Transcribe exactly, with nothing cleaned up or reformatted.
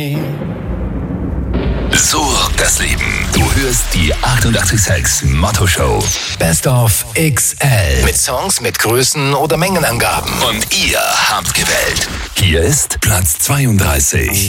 So rockt das Leben. Du hörst die achtundachtzig Komma sechs Motto Show. Best of X L. Mit Songs mit Größen oder Mengenangaben. Und ihr habt gewählt. Hier ist Platz zweiunddreißig.